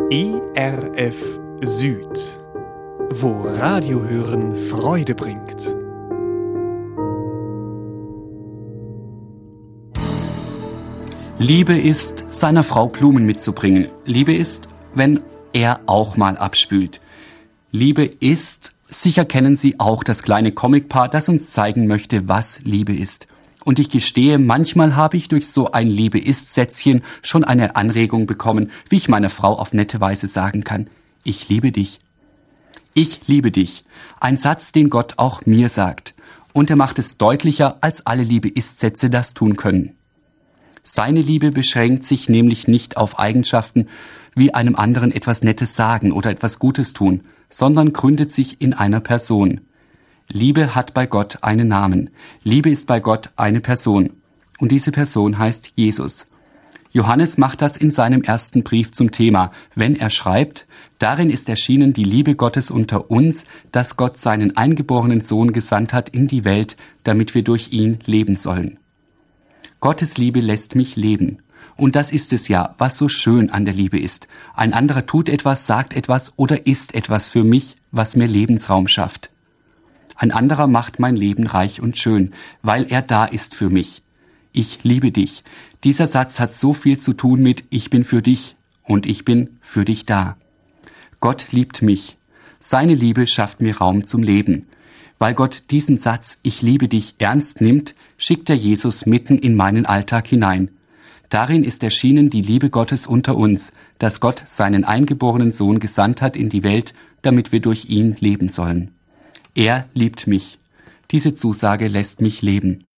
ERF Süd, wo Radiohören Freude bringt. Liebe ist, seiner Frau Blumen mitzubringen. Liebe ist, wenn er auch mal abspült. Liebe ist, sicher kennen Sie auch das kleine Comicpaar, das uns zeigen möchte, was Liebe ist. Und ich gestehe, manchmal habe ich durch so ein Liebe-ist-Sätzchen schon eine Anregung bekommen, wie ich meiner Frau auf nette Weise sagen kann: Ich liebe dich. Ich liebe dich. Ein Satz, den Gott auch mir sagt. Und er macht es deutlicher, als alle Liebe-ist-Sätze das tun können. Seine Liebe beschränkt sich nämlich nicht auf Eigenschaften wie einem anderen etwas Nettes sagen oder etwas Gutes tun, sondern gründet sich in einer Person. Liebe hat bei Gott einen Namen. Liebe ist bei Gott eine Person. Und diese Person heißt Jesus. Johannes macht das in seinem ersten Brief zum Thema, wenn er schreibt: Darin ist erschienen die Liebe Gottes unter uns, dass Gott seinen eingeborenen Sohn gesandt hat in die Welt, damit wir durch ihn leben sollen. Gottes Liebe lässt mich leben. Und das ist es ja, was so schön an der Liebe ist. Ein anderer tut etwas, sagt etwas oder ist etwas für mich, was mir Lebensraum schafft. Ein anderer macht mein Leben reich und schön, weil er da ist für mich. Ich liebe dich. Dieser Satz hat so viel zu tun mit Ich bin für dich und ich bin für dich da. Gott liebt mich. Seine Liebe schafft mir Raum zum Leben. Weil Gott diesen Satz Ich liebe dich ernst nimmt, schickt er Jesus mitten in meinen Alltag hinein. Darin ist erschienen die Liebe Gottes unter uns, dass Gott seinen eingeborenen Sohn gesandt hat in die Welt, damit wir durch ihn leben sollen. Er liebt mich. Diese Zusage lässt mich leben.